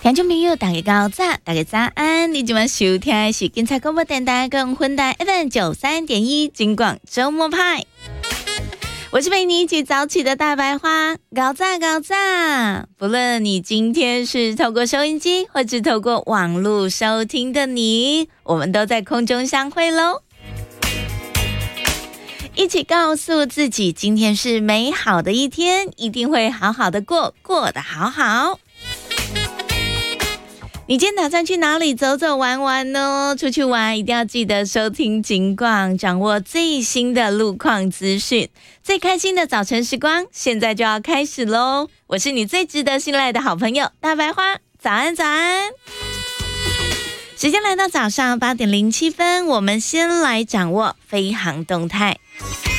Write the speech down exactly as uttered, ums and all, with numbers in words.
听众朋友大家早，大家早安！你今晚收听的是警察广播电台跟混台 F M 九三点一金广周末派，我是陪你一起早起的大白花，高赞高赞！不论你今天是透过收音机或是透过网络收听的你，我们都在空中相会咯。一起告诉自己，今天是美好的一天，一定会好好的过，过得好好。你今天打算去哪里走走玩玩呢？出去玩一定要记得收听警广，掌握最新的路况资讯。最开心的早晨时光，现在就要开始咯。我是你最值得信赖的好朋友大白花，早安早安。时间来到早上八点零七分，我们先来掌握飞航动态。